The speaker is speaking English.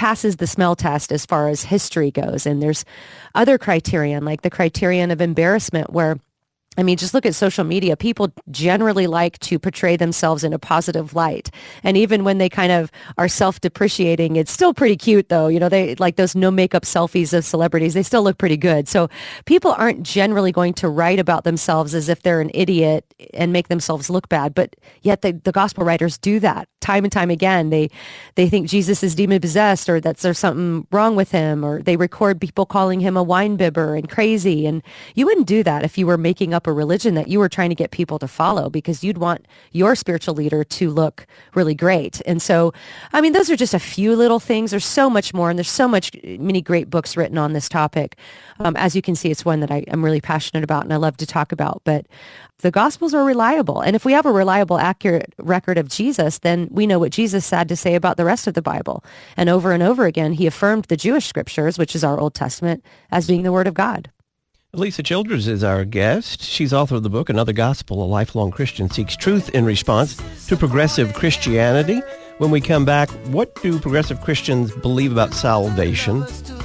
passes the smell test as far as history goes. And there's other criterion, like the criterion of embarrassment, where just look at social media. People generally like to portray themselves in a positive light. And even when they kind of are self-depreciating, it's still pretty cute, though. They like those no makeup selfies of celebrities. They still look pretty good. So people aren't generally going to write about themselves as if they're an idiot and make themselves look bad. But yet the gospel writers do that time and time again. They think Jesus is demon-possessed, or that there's something wrong with him, or they record people calling him a wine bibber and crazy. And you wouldn't do that if you were making up a religion that you were trying to get people to follow, because you'd want your spiritual leader to look really great. And so, those are just a few little things. There's so much more, and there's many great books written on this topic. As you can see, it's one that I'm really passionate about and I love to talk about. But the Gospels are reliable. And if we have a reliable, accurate record of Jesus, then we know what Jesus had to say about the rest of the Bible. And over again, he affirmed the Jewish scriptures, which is our Old Testament, as being the Word of God. Lisa Childers is our guest. She's author of the book, Another Gospel, A Lifelong Christian Seeks Truth in Response to Progressive Christianity. When we come back, what do progressive Christians believe about salvation?